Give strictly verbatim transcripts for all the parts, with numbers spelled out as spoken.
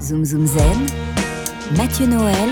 Zoom Zoom Zen, Mathieu Noël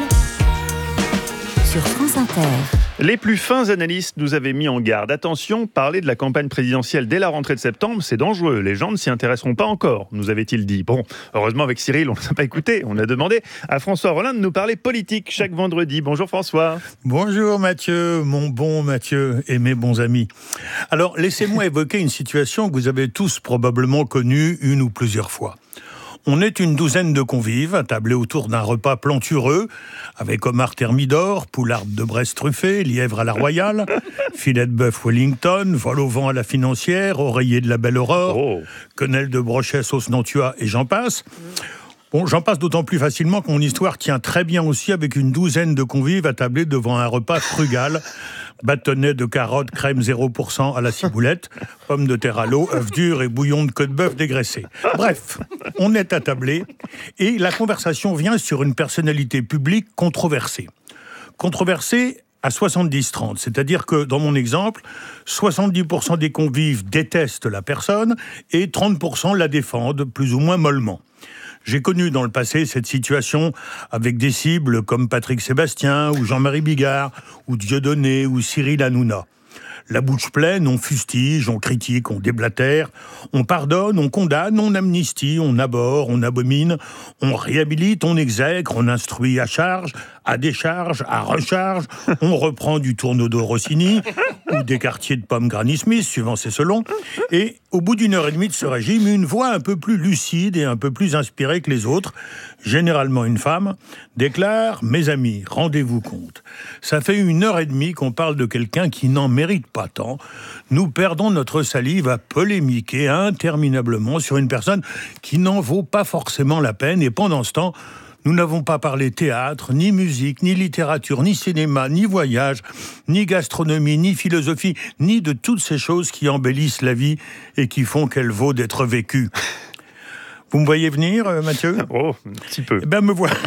sur France Inter. Les plus fins analystes nous avaient mis en garde. Attention, parler de la campagne présidentielle dès la rentrée de septembre, c'est dangereux. Les gens ne s'y intéresseront pas encore, nous avait-il dit. Bon, heureusement avec Cyril, on ne l'a pas écouté. On a demandé à François Rollin de nous parler politique chaque vendredi. Bonjour François. Bonjour Mathieu, mon bon Mathieu et mes bons amis. Alors, laissez-moi évoquer une situation que vous avez tous probablement connue une ou plusieurs fois. On est une douzaine de convives, attablés autour d'un repas plantureux, avec homard thermidor, poularde de Brest truffée, lièvre à la royale, filet de bœuf Wellington, vol au vent à la financière, oreiller de la belle aurore, oh. quenelle de brochet sauce nantua et j'en passe. Bon, j'en passe d'autant plus facilement que mon histoire tient très bien aussi avec une douzaine de convives attablés devant un repas frugal, bâtonnet de carottes, crème zéro pour cent à la ciboulette, pommes de terre à l'eau, œufs durs et bouillon de queue de bœuf dégraissé. Bref, on est attablé et la conversation vient sur une personnalité publique controversée. Controversée à soixante-dix trente, c'est-à-dire que, dans mon exemple, soixante-dix pour cent des convives détestent la personne et trente pour cent la défendent, plus ou moins mollement. J'ai connu dans le passé cette situation avec des cibles comme Patrick Sébastien ou Jean-Marie Bigard ou Dieudonné ou Cyril Hanouna. La bouche pleine, on fustige, on critique, on déblatère, on pardonne, on condamne, on amnistie, on abhorre, on abomine, on réhabilite, on exècre, on instruit à charge, à décharge, à recharge, on reprend du tourneau de Rossini ou des quartiers de pommes Granny Smith, suivant ses selons. Et au bout d'une heure et demie de ce régime, une voix un peu plus lucide et un peu plus inspirée que les autres, généralement une femme, déclare « Mes amis, rendez-vous compte. Ça fait une heure et demie qu'on parle de quelqu'un qui n'en mérite pas tant. Nous perdons notre salive à polémiquer interminablement sur une personne qui n'en vaut pas forcément la peine. Et pendant ce temps, nous n'avons pas parlé théâtre, ni musique, ni littérature, ni cinéma, ni voyage, ni gastronomie, ni philosophie, ni de toutes ces choses qui embellissent la vie et qui font qu'elle vaut d'être vécue. » Vous me voyez venir, euh, Mathieu ? Oh, un petit peu. Eh ben, me voilà.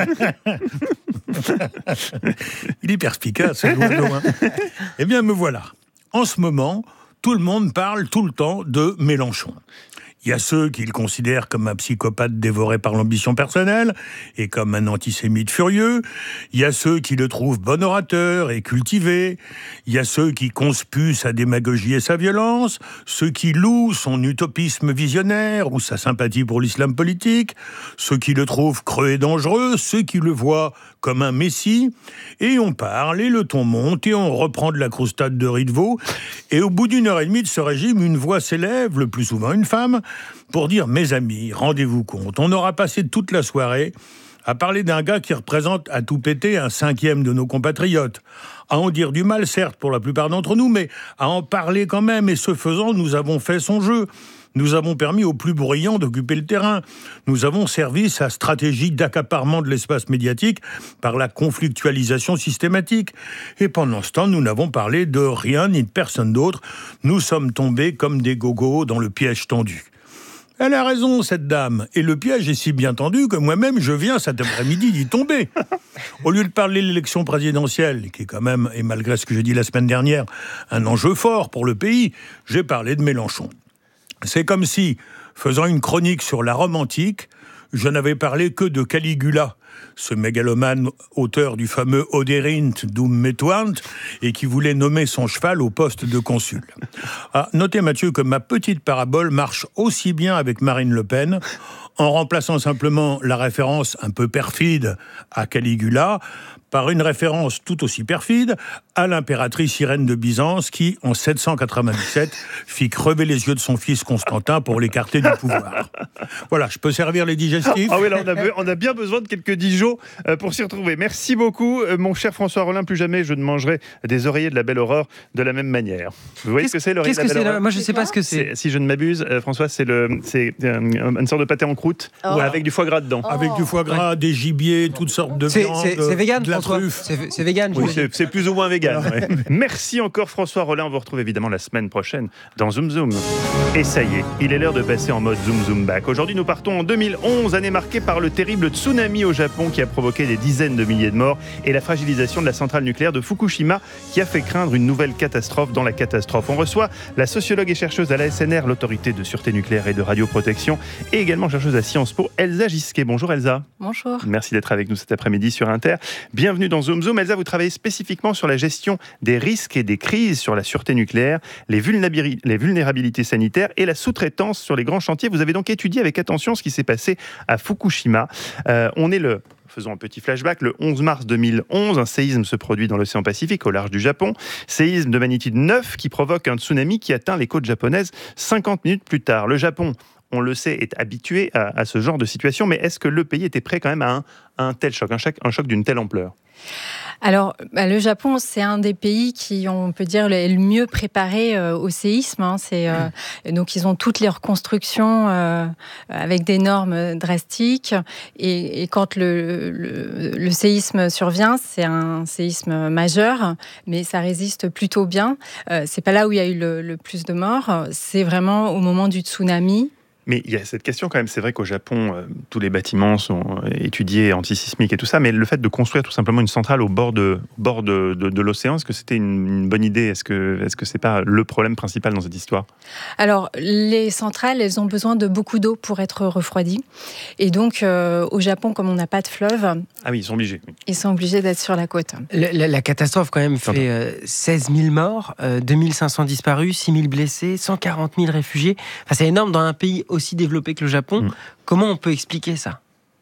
Il est perspicace, ce oiseau, hein. Eh bien, me voilà. En ce moment, tout le monde parle tout le temps de Mélenchon. Il y a ceux qui le considèrent comme un psychopathe dévoré par l'ambition personnelle et comme un antisémite furieux. Il y a ceux qui le trouvent bon orateur et cultivé. Il y a ceux qui conspuent sa démagogie et sa violence. Ceux qui louent son utopisme visionnaire ou sa sympathie pour l'islam politique. Ceux qui le trouvent creux et dangereux. Ceux qui le voient comme un messie. Et on parle et le ton monte et on reprend de la croustade de riz de veau. Et au bout d'une heure et demie de ce régime, une voix s'élève, le plus souvent une femme, pour dire « Mes amis, rendez-vous compte, on aura passé toute la soirée à parler d'un gars qui représente à tout péter un cinquième de nos compatriotes. À en dire du mal, certes, pour la plupart d'entre nous, mais à en parler quand même. Et ce faisant, nous avons fait son jeu. Nous avons permis aux plus bruyants d'occuper le terrain. Nous avons servi sa stratégie d'accaparement de l'espace médiatique par la conflictualisation systématique. Et pendant ce temps, nous n'avons parlé de rien ni de personne d'autre. Nous sommes tombés comme des gogos dans le piège tendu. » Elle a raison, cette dame. Et le piège est si bien tendu que moi-même, je viens cet après-midi d'y tomber. Au lieu de parler de l'élection présidentielle, qui est quand même, et malgré ce que j'ai dit la semaine dernière, un enjeu fort pour le pays, j'ai parlé de Mélenchon. C'est comme si, faisant une chronique sur la Rome antique, je n'avais parlé que de Caligula, ce mégalomane auteur du fameux Oderint dum metuant et qui voulait nommer son cheval au poste de consul. Ah, notez, Mathieu, que ma petite parabole marche aussi bien avec Marine Le Pen, en remplaçant simplement la référence un peu perfide à Caligula par une référence tout aussi perfide à l'impératrice Irène de Byzance qui, en sept cent quatre-vingt-dix-sept, fit crever les yeux de son fils Constantin pour l'écarter du pouvoir. Voilà, je peux servir les digestifs. Ah oui, là, on a, on a bien besoin de quelques Dijon pour s'y retrouver. Merci beaucoup, mon cher François Rollin. Plus jamais je ne mangerai des oreillers de la Belle Aurore de la même manière. Vous voyez qu'est-ce, ce que c'est, l'oreiller de la Belle Aurore ? Là, moi, je ne sais pas ce que c'est. c'est. Si je ne m'abuse, euh, François, c'est, le, c'est euh, une sorte de pâté en croûte oh. avec du foie gras dedans. Oh. Avec du foie gras, ouais. Des gibiers, toutes sortes de c'est, viandes. C'est, c'est vegan ? la François. truffe. C'est, c'est vegan. Oui, c'est, c'est plus ou moins vegan. Ouais. Merci encore François Rollin. On vous retrouve évidemment la semaine prochaine dans Zoom Zoom. Et ça y est, il est l'heure de passer en mode Zoom Zoom back. Aujourd'hui, nous partons en deux mille onze, année marquée par le terrible tsunami au Japon qui a provoqué des dizaines de milliers de morts et la fragilisation de la centrale nucléaire de Fukushima qui a fait craindre une nouvelle catastrophe dans la catastrophe. On reçoit la sociologue et chercheuse à la S N R, l'autorité de sûreté nucléaire et de radioprotection, et également chercheuse à Sciences Po, Elsa Gisquet. Bonjour Elsa. Bonjour. Merci d'être avec nous cet après-midi sur Inter. Bienvenue dans Zoom Zoom. Elsa, vous travaillez spécifiquement sur la gestion des risques et des crises sur la sûreté nucléaire, les, vulnérabili- les vulnérabilités sanitaires et la sous-traitance sur les grands chantiers. Vous avez donc étudié avec attention ce qui s'est passé à Fukushima. Euh, on est le... Faisons un petit flashback. Le onze mars deux mille onze, un séisme se produit dans l'océan Pacifique, au large du Japon. Séisme de magnitude neuf qui provoque un tsunami qui atteint les côtes japonaises cinquante minutes plus tard. Le Japon, on le sait, est habitué à, à ce genre de situation, mais est-ce que le pays était prêt quand même à un, à un tel choc, un choc, un choc d'une telle ampleur ? Alors, bah, le Japon, c'est un des pays qui, on peut dire, est le mieux préparé euh, au séisme. Hein. C'est, euh, donc, ils ont toutes les reconstructions euh, avec des normes drastiques. Et, et quand le, le, le séisme survient, c'est un séisme majeur, mais ça résiste plutôt bien. Euh, c'est pas là où il y a eu le, le plus de morts. C'est vraiment au moment du tsunami. Mais il y a cette question quand même, c'est vrai qu'au Japon, euh, tous les bâtiments sont étudiés, antisismiques et tout ça, mais le fait de construire tout simplement une centrale au bord de, bord de, de, de l'océan, est-ce que c'était une, une bonne idée ? Est-ce que est-ce que c'est pas le problème principal dans cette histoire ? Alors, les centrales, elles ont besoin de beaucoup d'eau pour être refroidies. Et donc, euh, au Japon, comme on n'a pas de fleuve... Ah oui, ils sont obligés. Oui. Ils sont obligés d'être sur la côte. La, la, la catastrophe, quand même, fait euh, seize mille morts, euh, deux mille cinq cents disparus, six mille blessés, cent quarante mille réfugiés. Enfin, c'est énorme dans un pays aussi développé que le Japon. Mmh. Comment on peut expliquer ça ?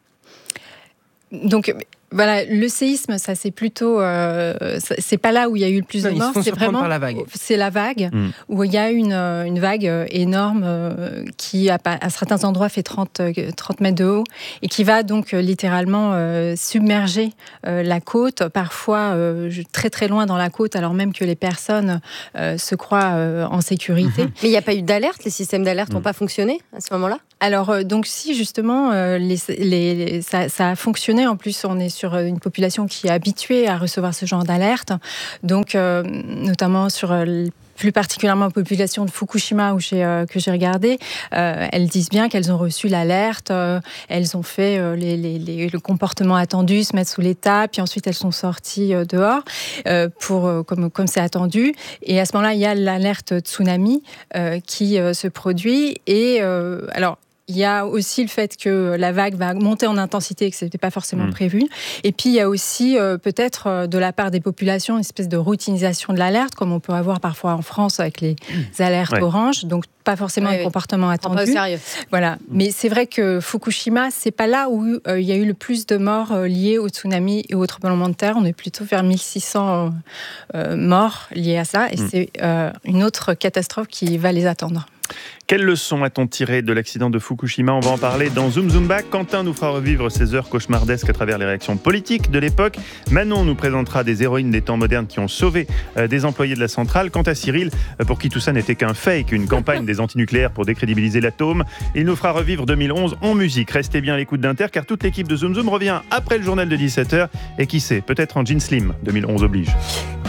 Donc, voilà, le séisme, ça c'est plutôt, euh, c'est pas là où il y a eu le plus non, de morts, c'est vraiment par la vague. C'est la vague mmh. où il y a une une vague énorme euh, qui à, à certains endroits fait trente mètres de haut et qui va donc euh, littéralement euh, submerger euh, la côte, parfois euh, très très loin dans la côte, alors même que les personnes euh, se croient euh, en sécurité. Mmh. Mais il n'y a pas eu d'alerte, les systèmes d'alerte n'ont mmh. pas fonctionné à ce moment-là ? Alors, euh, donc si justement, euh, les, les, les, ça, ça a fonctionné. En plus, on est sur une population qui est habituée à recevoir ce genre d'alerte. Donc, euh, notamment sur... Euh, plus particulièrement la population de Fukushima où j'ai, euh, que j'ai regardé, euh, elles disent bien qu'elles ont reçu l'alerte, euh, elles ont fait euh, les, les, les, le comportement attendu, se mettre sous les tables, puis ensuite elles sont sorties euh, dehors, euh, pour, euh, comme, comme c'est attendu. Et à ce moment-là, il y a l'alerte tsunami euh, qui euh, se produit. Et euh, alors, il y a aussi le fait que la vague va monter en intensité et que ce n'était pas forcément mmh. prévu. Et puis, il y a aussi euh, peut-être euh, de la part des populations une espèce de routinisation de l'alerte, comme on peut avoir parfois en France avec les mmh. alertes ouais. oranges. Donc, pas forcément ouais, un ouais. comportement attendu. Pas au sérieux. Voilà. Mmh. Mais c'est vrai que Fukushima, c'est pas là où euh, il y a eu le plus de morts euh, liés au tsunami et au tremblement de terre. On est plutôt vers mille six cents euh, morts liés à ça. Et mmh. c'est euh, une autre catastrophe qui va les attendre. Quelles leçons a-t-on tiré de l'accident de Fukushima ? On va en parler dans Zoom Zoom Back. Quentin nous fera revivre ces heures cauchemardesques à travers les réactions politiques de l'époque. Manon nous présentera des héroïnes des temps modernes qui ont sauvé euh, des employés de la centrale. Quant à Cyril, euh, pour qui tout ça n'était qu'un fake, une campagne des antinucléaires pour décrédibiliser l'atome, il nous fera revivre deux mille onze en musique. Restez bien à l'écoute d'Inter, car toute l'équipe de Zoom Zoom revient après le journal de dix-sept heures. Et qui sait, peut-être en jean slim, deux mille onze oblige.